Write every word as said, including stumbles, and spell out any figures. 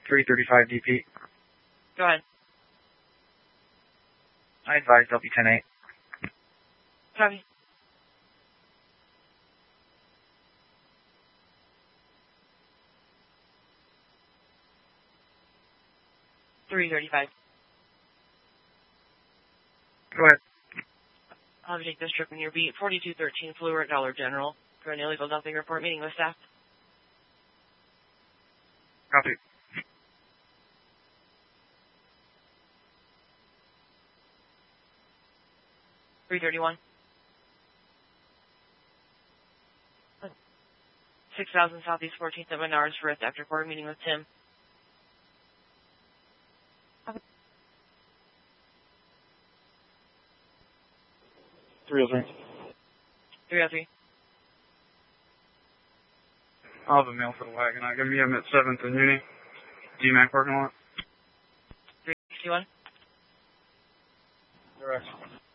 three thirty-five D P. Go ahead. I advise W ten eight. Copy. three thirty-five. Go ahead. I'll have to take this trip in your beat. forty-two thirteen Fluor at Dollar General for an illegal dumping report meeting with staff. Copy. three thirty-one. six thousand Southeast fourteenth at Menards for a theft report meeting with Tim. three oh three. three oh three. I'll have a mail for the wagon. I'm going to meet him at seventh and Uni. D MAC parking lot. three sixty-one. Correct.